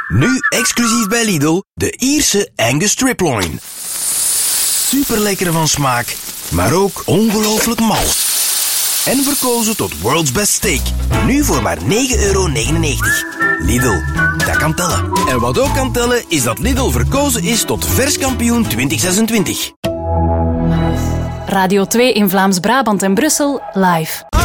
Nu exclusief bij Lidl, de Ierse Angus Striploin. Super lekker van smaak, maar ook ongelooflijk mal. En verkozen tot World's Best Steak. Nu voor maar €9,99. Lidl, dat kan tellen. En wat ook kan tellen, is dat Lidl verkozen is tot verskampioen 2026. Radio 2 in Vlaams-Brabant en Brussel, live.